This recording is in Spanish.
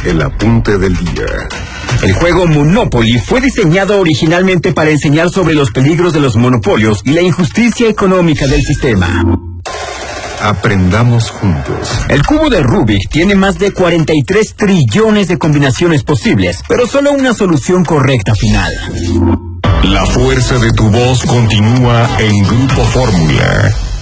El apunte del día. El juego Monopoly fue diseñado originalmente para enseñar sobre los peligros de los monopolios y la injusticia económica del sistema. Aprendamos juntos. El cubo de Rubik tiene más de 43 trillones de combinaciones posibles, pero solo una solución correcta final. La fuerza de tu voz continúa en Grupo Fórmula.